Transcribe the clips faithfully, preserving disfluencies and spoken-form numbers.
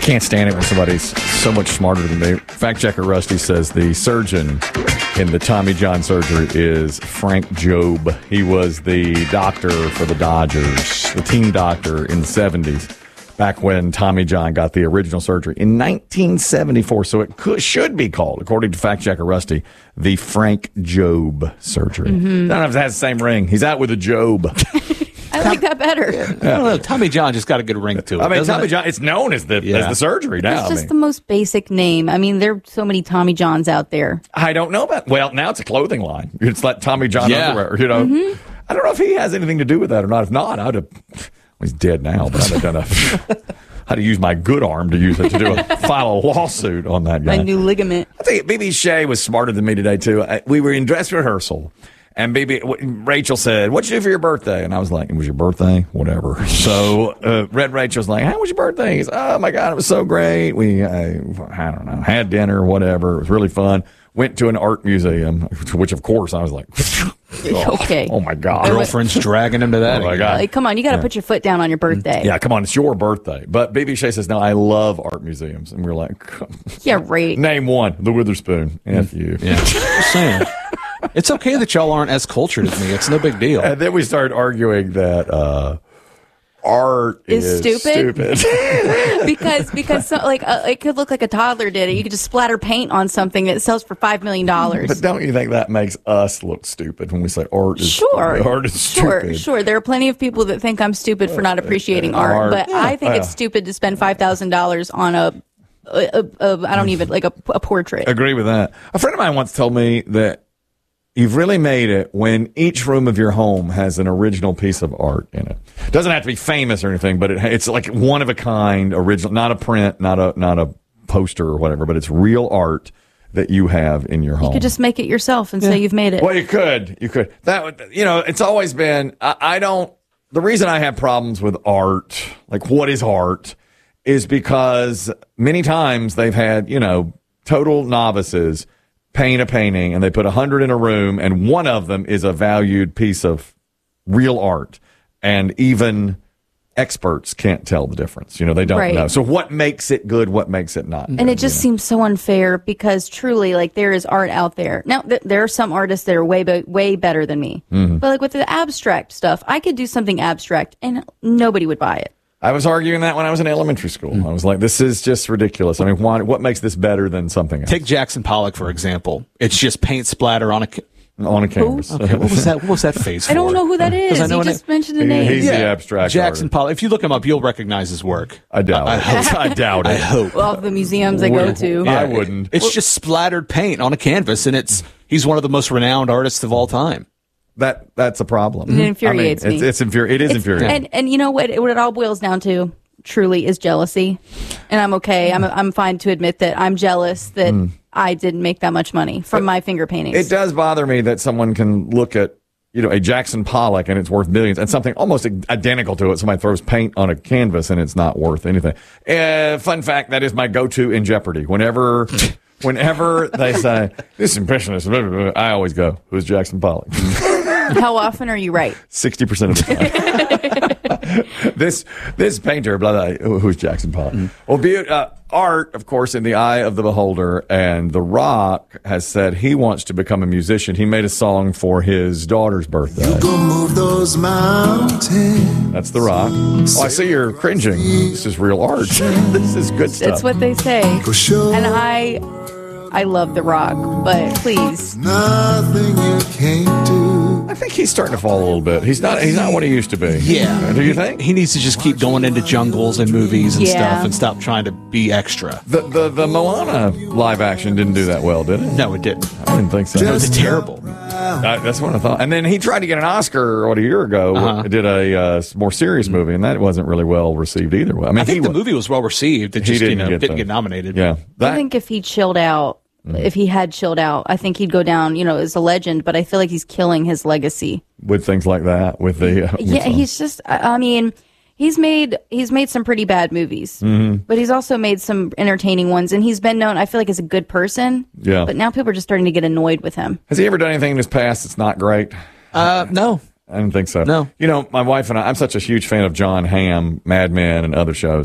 can't stand it when somebody's so much smarter than me. Fact checker Rusty says the surgeon in the Tommy John surgery is Frank Jobe. He was the doctor for the Dodgers, the team doctor in the seventies, back when Tommy John got the original surgery in nineteen seventy-four. So it could, should be called, according to fact checker Rusty, the Frank Jobe surgery. Mm-hmm. I don't know if it has the same ring. He's out with a Jobe. I like that better. Yeah. I don't know. Tommy John just got a good ring to it. I mean, Tommy it? John, it's known as the yeah. as the surgery now. It's just I mean. the most basic name. I mean, there are so many Tommy Johns out there. I don't know about, well, now it's a clothing line. It's like Tommy John yeah. underwear, you know. Mm-hmm. I don't know if he has anything to do with that or not. If not, I'd have, well, he's dead now, but I'd have done a, I'd have used my good arm to use it to do a, file a lawsuit on that guy. My new ligament. I think B B Shea was smarter than me today, too. I, we were in dress rehearsal. And baby, Rachel said, "What'd you do for your birthday?" And I was like, "It was your birthday? Whatever." So uh, Red Rachel's like, "How was your birthday?" He's, "Oh my God, it was so great. We, uh, I don't know, had dinner, whatever. It was really fun. Went to an art museum," which of course I was like, oh, okay. Oh my God. Girlfriend's dragging him to that. Oh my God. Like, come on, you got to yeah. put your foot down on your birthday. Yeah, come on, it's your birthday. But B B Shea says, "No, I love art museums." And we're like, yeah, right. Name one, the Witherspoon. F you. Yeah, just saying. It's okay that y'all aren't as cultured as me. It's no big deal. And then we started arguing that uh, art is, is stupid, stupid. because because so, like uh, it could look like a toddler did it. You could just splatter paint on something that sells for five million dollars. But don't you think that makes us look stupid when we say art is sure, stupid? Art is sure, stupid. sure. There are plenty of people that think I'm stupid for not appreciating uh, art, art, but yeah. I think yeah. it's stupid to spend five thousand dollars on a, a, a, a I don't even like a, a portrait. Agree with that. A friend of mine once told me that you've really made it when each room of your home has an original piece of art in it. It doesn't have to be famous or anything, but it, it's like one of a kind, original, not a print, not a not a poster or whatever, but it's real art that you have in your home. You could just make it yourself and yeah. say you've made it. Well, you could. You could. That would, you know, it's always been, I, I don't, the reason I have problems with art, like what is art, is because many times they've had, you know, total novices paint a painting and they put a hundred in a room and one of them is a valued piece of real art, and even experts can't tell the difference. You know, they don't right. know. So what makes it good? What makes it not? And good, it just you know? seems so unfair because truly, like, there is art out there. Now, th- there are some artists that are way, be- way better than me. Mm-hmm. But like with the abstract stuff, I could do something abstract and nobody would buy it. I was arguing that when I was in elementary school. Mm-hmm. I was like, this is just ridiculous. I mean, why, what makes this better than something else? Take Jackson Pollock, for example. It's just paint splatter on a... Ca- on a canvas. Okay, what was that? What was that face for? I don't know who that is. I know you just mentioned the he, name. He's yeah. the abstract Jackson artist. Pollock. If you look him up, you'll recognize his work. I doubt I, it. I, hope. I doubt it. I hope. Well, the museums I go to. Yeah, I wouldn't. It's just splattered paint on a canvas, and it's he's one of the most renowned artists of all time. That that's a problem. It infuriates I mean, me. It's, it's infuri- It is it's, infuriating. And and you know what? What it all boils down to, truly, is jealousy. And I'm okay. I'm I'm fine to admit that I'm jealous that mm. I didn't make that much money from my finger paintings. It does bother me that someone can look at, you know, a Jackson Pollock and it's worth millions, and something almost identical to it, somebody throws paint on a canvas and it's not worth anything. Uh, fun fact, that is my go-to in Jeopardy. Whenever whenever they say, this impressionist, blah, blah, blah, I always go, who's Jackson Pollock? How often are you right? sixty percent of the time. this this painter, blah, blah, who's Jackson Pollock? Mm. Well, be, uh, art, of course, in the eye of the beholder, and The Rock has said he wants to become a musician. He made a song for his daughter's birthday. You go move those mountains. That's The Rock. Oh, I see you're cringing. This is real art. This is good stuff. That's what they say. And I I love The Rock, but please. Nothing you can't do. I think he's starting to fall a little bit. He's not. He's not what he used to be. Yeah. Do you think? He needs to just keep going into jungles and movies and yeah. stuff and stop trying to be extra. The, the the Moana live action didn't do that well, did it? No, it didn't. I didn't think so. It was terrible. Uh, that's what I thought. And then he tried to get an Oscar what a year ago. Uh-huh. Did a uh, more serious movie, and that wasn't really well received either. I mean, I think he, the movie was well received. It just didn't you know, get didn't the, get nominated. Yeah, that, I think if he chilled out, mm-hmm. if he had chilled out, I think he'd go down, you know, as a legend. But I feel like he's killing his legacy with things like that. With the uh, with yeah, some. he's just. I, I mean. He's made he's made some pretty bad movies, mm-hmm. but he's also made some entertaining ones, and he's been known, I feel like, as a good person. Yeah. But now people are just starting to get annoyed with him. Has he ever done anything in his past that's not great? Uh, no. I don't think so. No. You know, my wife and I, I'm such a huge fan of John Hamm, Mad Men, and other shows.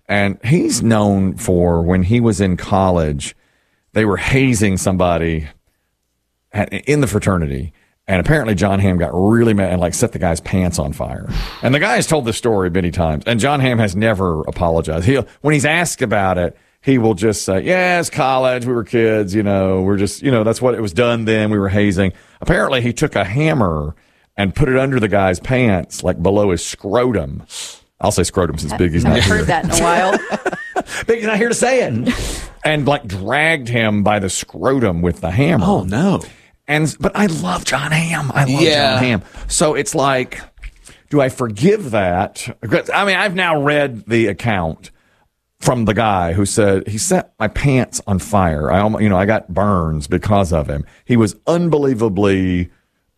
and he's known for when he was in college, they were hazing somebody at, in the fraternity. And apparently John Hamm got really mad and like set the guy's pants on fire. And the guy has told this story many times. And John Hamm has never apologized. He'll, when he's asked about it, he will just say, yeah, it's college. We were kids, you know, we're just, you know, that's what it was done then. We were hazing. Apparently he took a hammer and put it under the guy's pants, like below his scrotum. I'll say scrotum since Biggie's not I've here. heard that in a while. Biggie's not here to say it. And like dragged him by the scrotum with the hammer. Oh, no. And but I love John Hamm. I love Yeah. John Hamm. So it's like, do I forgive that? I mean, I've now read the account from the guy who said he set my pants on fire. I almost, you know, I got burns because of him. He was unbelievably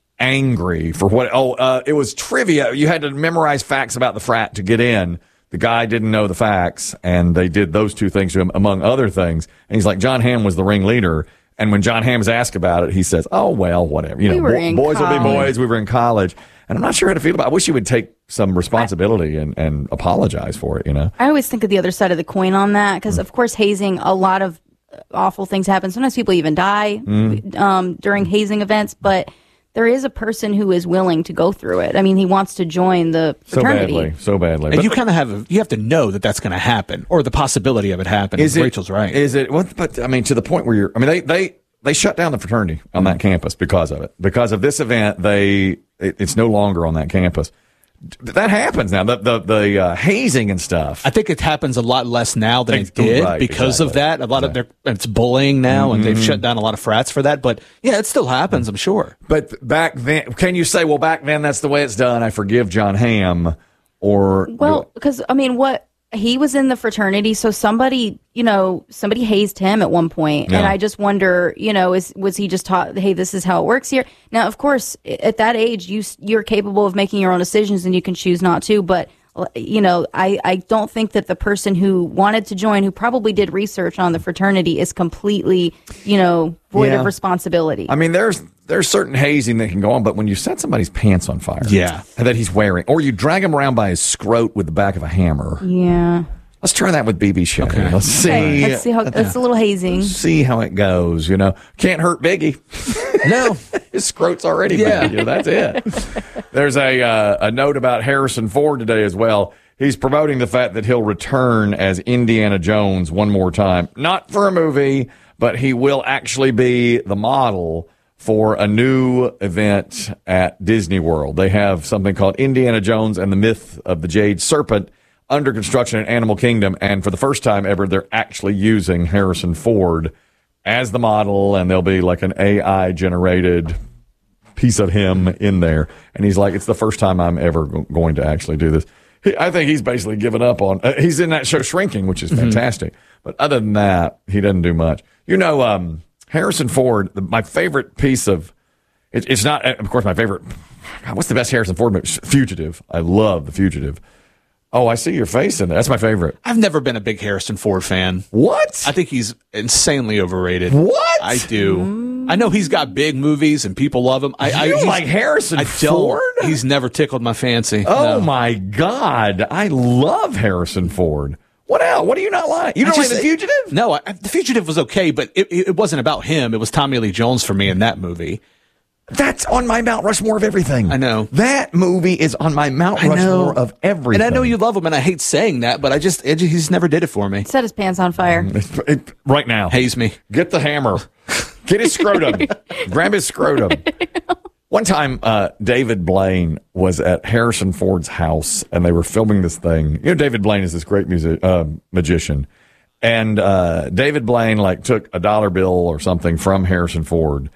angry for what? Oh, uh, it was trivia. You had to memorize facts about the frat to get in. The guy didn't know the facts, and they did those two things to him, among other things. And he's like, John Hamm was the ringleader. And when John Hamm's asked about it, he says, oh, well, whatever. You We know, were bo- in boys will be college. boys. We were in college. And I'm not sure how to feel about it. I wish he would take some responsibility and, and apologize for it, you know? I always think of the other side of the coin on that because, of course, hazing, a lot of awful things happen. Sometimes people even die Mm. um, during hazing events, but there is a person who is willing to go through it. I mean, he wants to join the So fraternity. badly. So badly. And But- you kind of have a, you have to know that that's going to happen, or the possibility of it happening. Is it, Rachel's right. Is it? What? But I mean, to the point where you're. I mean, they they they shut down the fraternity on that campus because of it. Because of this event, they it, it's no longer on that campus. That happens now. The the the uh, hazing and stuff. I think it happens a lot less now than Ex- it did right, because of exactly. that. A lot of their it's bullying now, and they've shut down a lot of frats for that. But yeah, it still happens, I'm sure. But back then, can you say, well, back then that's the way it's done? I forgive John Hamm, or Well, because, I mean, what he was in the fraternity, so somebody, you know, somebody hazed him at one point, Yeah. and I just wonder, you know, is was he just taught, hey, this is how it works here? Now, of course, at that age, you you're capable of making your own decisions, and you can choose not to. But you know, I I don't think that the person who wanted to join, who probably did research on the fraternity, is completely, you know, void Yeah. of responsibility. I mean, there's there's certain hazing that can go on, but when you set somebody's pants on fire, Yeah. and that he's wearing, or you drag him around by his scrot with the back of a hammer. yeah. Let's try that with B B Shea. Okay. Let's see. Okay, let's see how it's a little hazing. see how it goes. You know, can't hurt Biggie. No. His scrot's already Yeah. bad. You know, that's it. There's a uh, a note about Harrison Ford today as well. He's promoting the fact that he'll return as Indiana Jones one more time, not for a movie, but he will actually be the model for a new event at Disney World. They have something called Indiana Jones and the Myth of the Jade Serpent under construction in Animal Kingdom, and for the first time ever, they're actually using Harrison Ford as the model, and there'll be like an A I generated piece of him in there. And he's like, it's the first time I'm ever go- going to actually do this. He, I think he's basically given up on. Uh, he's in that show Shrinking, which is fantastic, but other than that, he doesn't do much. You know, um, Harrison Ford. The, my favorite piece of it, it's not, of course, my favorite. God, what's the best Harrison Ford movie? Fugitive. I love The Fugitive. Oh, I see your face in there. That's my favorite. I've never been a big Harrison Ford fan. What? I think he's insanely overrated. What? I do. I know he's got big movies and people love him. I, I You he's- like Harrison I don't. Ford? He's never tickled my fancy. Oh No. my God! I love Harrison Ford. What else? What do you not like? You I don't just- like The Fugitive? No, I, The Fugitive was okay, but it, it wasn't about him. It was Tommy Lee Jones for me in that movie. That's on my Mount Rushmore of everything. I know. That movie is on my Mount I know. Rushmore of everything. And I know you love him, and I hate saying that, but I just, it, just- he's never did it for me. Set his pants on fire. It- it- right now. Haze me. Get the hammer. Get his scrotum. Grab his scrotum. One time, uh, David Blaine was at Harrison Ford's house, and they were filming this thing. You know, David Blaine is this great music uh, magician, and uh, David Blaine like took a dollar bill or something from Harrison Ford,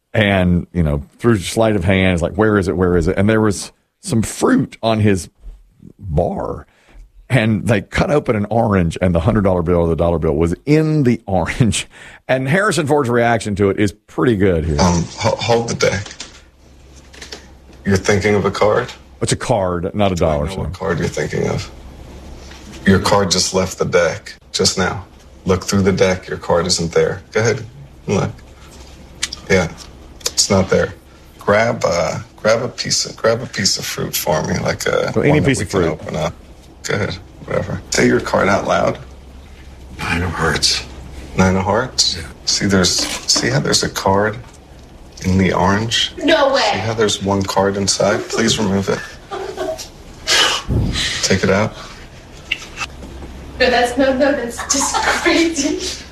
and you know, through sleight of hand, is like, "Where is it? Where is it?" And there was some fruit on his bar. And they cut open an orange, and the hundred dollar bill or the dollar bill was in the orange. And Harrison Ford's reaction to it is pretty good here. Um, ho- hold the deck. You're thinking of a card? It's a card, not a I dollar. know So. what card you're thinking of. Your card just left the deck just now. Look through the deck. Your card isn't there. Go ahead. Look. Yeah, it's not there. Grab uh, grab a piece of grab a piece of fruit for me, like a Well, any one that piece we of can fruit. Open up. Go ahead. Whatever. Say your card out loud. Nine of hearts. Nine of hearts? Yeah. See, there's, see how there's a card in the orange? No way. See how there's one card inside? Please remove it. Take it out. No, that's no, no, that's just crazy.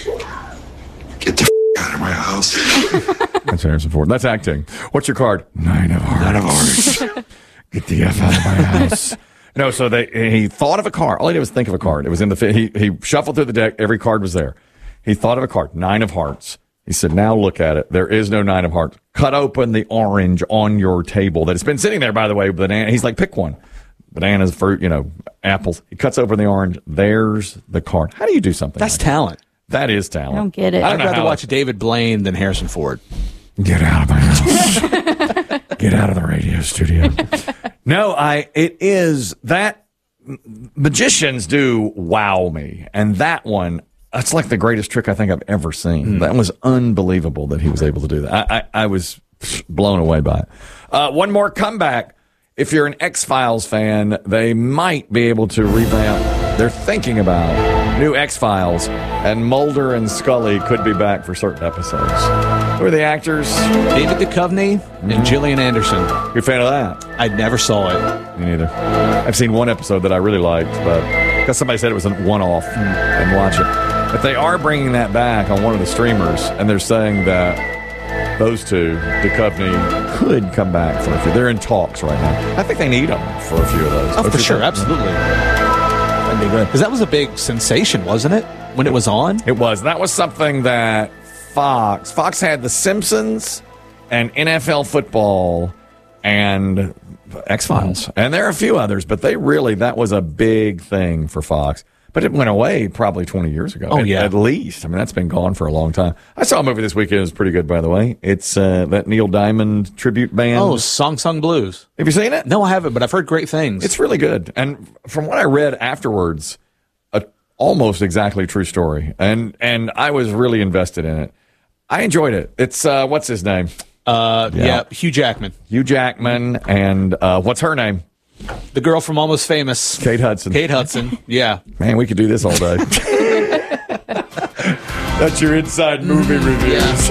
Get the f- out of my house. That's Harrison Ford. That's acting. What's your card? Nine of hearts. Nine of hearts. Get the F out of my house. No, so they he thought of a card. All he did was think of a card. It was in the he he shuffled through the deck. Every card was there. He thought of a card. Nine of hearts. He said, "Now look at it. There is no nine of hearts. Cut open the orange on your table that has been sitting there, by the way. Banana." He's like, "Pick one. Bananas, fruit, you know, apples." He cuts open the orange. There's the card. How do you do something? That's like talent. That? That is talent. I don't get it. I don't I'd know rather how watch David Blaine than Harrison Ford. Get out of my house. Get out of the radio studio. No, I. It is that. Magicians do wow me, and that one, that's like the greatest trick I think I've ever seen. Mm. That was unbelievable that he was able to do that. I, I, I was blown away by it. Uh, one more comeback. If you're an X-Files fan, they might be able to revamp. They're thinking about new X-Files, and Mulder and Scully could be back for certain episodes. Who are the actors? David Duchovny mm-hmm. and Gillian Anderson. You're a fan of that? I never saw it. Me neither. I've seen one episode that I really liked, but because somebody said it was a one-off, mm. and watch it. But they are bringing that back on one of the streamers, and they're saying that those two, Duchovny, could come back for a few. They're in talks right now. I think they need them for a few of those. Oh, Don't for you sure, think? absolutely. That'd be good. Because that was a big sensation, wasn't it, when it was on? It was. That was something that Fox, Fox had The Simpsons and N F L football and X-Files. Mm. And there are a few others, but they really, that was a big thing for Fox. But it went away probably twenty years ago. Oh, at, yeah. At least. I mean, that's been gone for a long time. I saw a movie this weekend. It was pretty good, by the way. It's uh, that Neil Diamond tribute band. Oh, Song Sung Blues. Have you seen it? No, I haven't, but I've heard great things. It's really good. And from what I read afterwards, a almost exactly true story. And and I was really invested in it. I enjoyed it. It's, uh, what's his name? Uh, yeah. yeah, Hugh Jackman. Hugh Jackman. And uh, what's her name? The girl from Almost Famous. Kate Hudson. Kate Hudson, yeah. Man, we could do this all day. That's your inside movie reviews.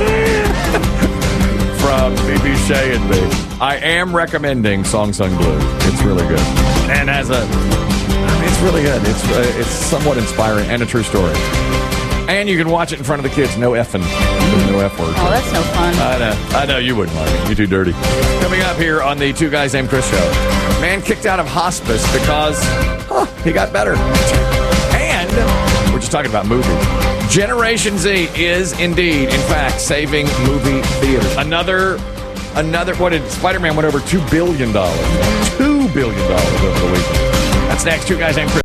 From B B Shea and me. I am recommending Song Sung Blue. It's really good. And as a, I mean, it's really good. It's uh, it's somewhat inspiring and a true story. And you can watch it in front of the kids. No effing. No F word. Oh, that's no fun. I know. I know you wouldn't like it. You're too dirty. Coming up here on the Two Guys Named Chris show. Man kicked out of hospice because huh, he got better. And we're just talking about movies. Generation Z is indeed, in fact, saving movie theaters. Another, another, what did Spider-Man went over two billion dollars. two billion dollars over the weekend. That's next. Two Guys Named Chris.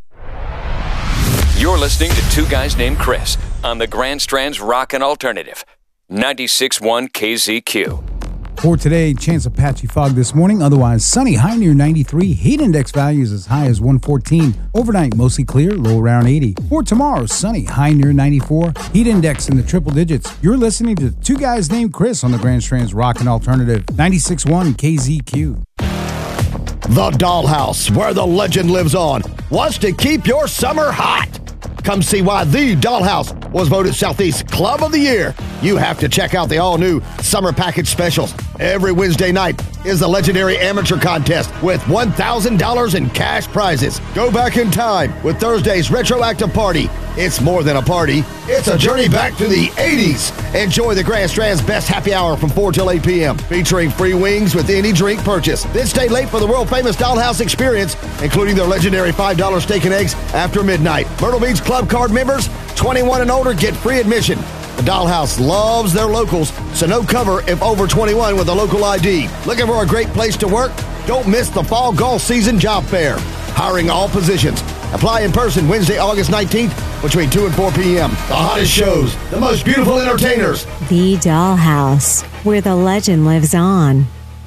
You're listening to Two Guys Named Chris on the Grand Strand's Rockin' Alternative, ninety-six point one K Z Q. For today, chance of patchy fog this morning. Otherwise, sunny, high near ninety-three. Heat index values as high as one fourteen. Overnight, mostly clear, low around eighty. For tomorrow, sunny, high near ninety-four. Heat index in the triple digits. You're listening to Two Guys Named Chris on the Grand Strand's Rockin' Alternative, ninety-six point one K Z Q. The Dollhouse, where the legend lives on, wants to keep your summer hot. Come see why The Dollhouse was voted Southeast Club of the Year. You have to check out the all-new Summer Package Specials. Every Wednesday night is the legendary amateur contest with one thousand dollars in cash prizes. Go back in time with Thursday's Retroactive Party. It's more than a party. It's a journey back to the eighties. Enjoy the Grand Strand's best happy hour from four till eight p.m. featuring free wings with any drink purchase. Then stay late for the world-famous Dollhouse experience, including their legendary five dollar steak and eggs after midnight. Myrtle Beach Club Card members, twenty-one and older, get free admission. The Dollhouse loves their locals, so no cover if over twenty-one with a local I D. Looking for a great place to work? Don't miss the Fall Golf Season Job Fair. Hiring all positions. Apply in person Wednesday, August nineteenth between two and four p.m. The hottest shows, the most beautiful entertainers. The Dollhouse, where the legend lives on.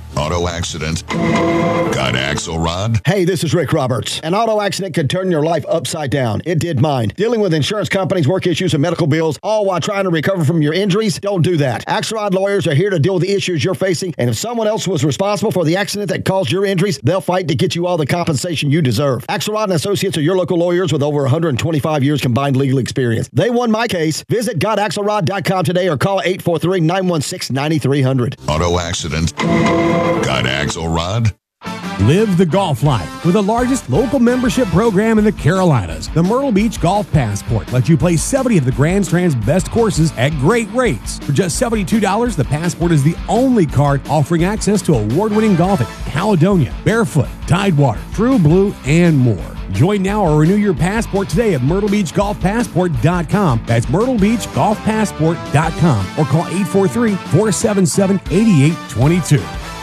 Auto accident. Got Axelrod? Hey, this is Rick Roberts. An auto accident could turn your life upside down. It did mine. Dealing with insurance companies, work issues, and medical bills, all while trying to recover from your injuries? Don't do that. Axelrod lawyers are here to deal with the issues you're facing, and if someone else was responsible for the accident that caused your injuries, they'll fight to get you all the compensation you deserve. Axelrod and Associates are your local lawyers with over one hundred twenty-five years combined legal experience. They won my case. Visit got axelrod dot com today or call eight four three, nine one six, nine three zero zero. Auto accident. Got Axelrod? Live the golf life with the largest local membership program in the Carolinas. The Myrtle Beach Golf Passport lets you play seventy of the Grand Strand's best courses at great rates. For just seventy-two dollars, the Passport is the only card offering access to award-winning golf at Caledonia, Barefoot, Tidewater, True Blue, and more. Join now or renew your passport today at myrtle beach golf passport dot com. That's myrtle beach golf passport dot com or call eight four three, four seven seven, eight eight two two.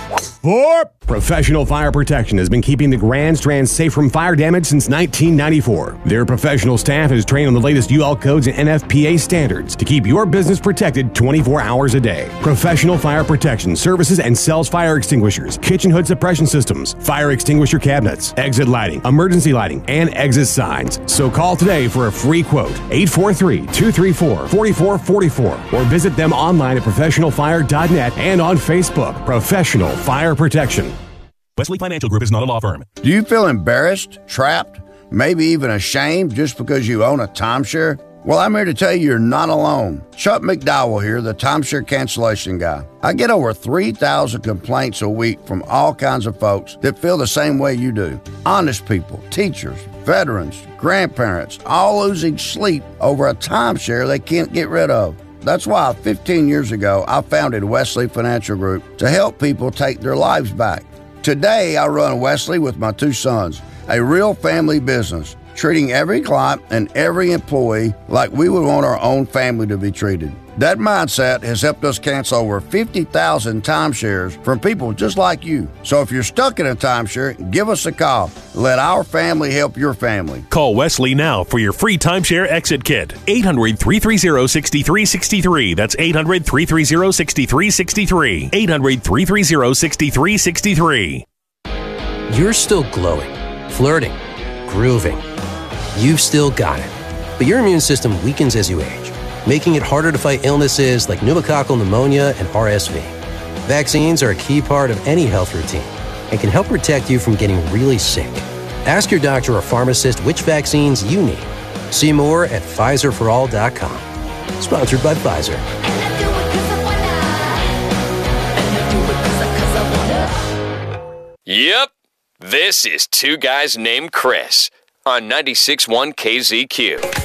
For Professional Fire Protection has been keeping the Grand Strand safe from fire damage since nineteen ninety-four. Their professional staff is trained on the latest U L codes and N F P A standards to keep your business protected twenty-four hours a day. Professional Fire Protection services and sells fire extinguishers, kitchen hood suppression systems, fire extinguisher cabinets, exit lighting, emergency lighting, and exit signs. So call today for a free quote, eight four three, two three four, four four four four, or visit them online at professional fire dot net and on Facebook. Professional Fire Protection. Wesley Financial Group is not a law firm. Do you feel embarrassed, trapped, maybe even ashamed just because you own a timeshare? Well, I'm here to tell you you're not alone. Chuck McDowell here, the timeshare cancellation guy. I get over three thousand complaints a week from all kinds of folks that feel the same way you do. Honest people, teachers, veterans, grandparents, all losing sleep over a timeshare they can't get rid of. That's why fifteen years ago, I founded Wesley Financial Group to help people take their lives back. Today, I run Wesley with my two sons, a real family business, treating every client and every employee like we would want our own family to be treated. That mindset has helped us cancel over fifty thousand timeshares from people just like you. So if you're stuck in a timeshare, give us a call. Let our family help your family. Call Wesley now for your free timeshare exit kit. eight hundred, three three zero, six three six three. That's eight hundred, three three zero, six three six three. eight hundred, three three zero, six three six three. You're still glowing, flirting, grooving. You've still got it. But your immune system weakens as you age, making it harder to fight illnesses like pneumococcal pneumonia and R S V. Vaccines are a key part of any health routine and can help protect you from getting really sick. Ask your doctor or pharmacist which vaccines you need. See more at Pfizer for all dot com. Sponsored by Pfizer. Yep, this is Two Guys Named Chris on ninety-six point one K Z Q.